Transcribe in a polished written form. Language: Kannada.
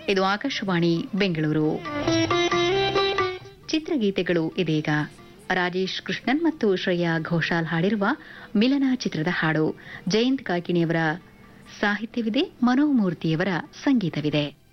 ಇದು ಆಕಾಶವಾಣಿ ಬೆಂಗಳೂರು. ಚಿತ್ರಗೀತೆಗಳು ಇದೀಗ. ರಾಜೇಶ್ ಕೃಷ್ಣನ್ ಮತ್ತು ಶ್ರೇಯಾ ಘೋಷಾಲ್ ಹಾಡಿರುವ ಮಿಲನ ಚಿತ್ರದ ಹಾಡು. ಜಯಂತ್ ಕಾಕಿಣಿಯವರ ಸಾಹಿತ್ಯವಿದೆ, ಮನೋಮೂರ್ತಿಯವರ ಸಂಗೀತವಿದೆ.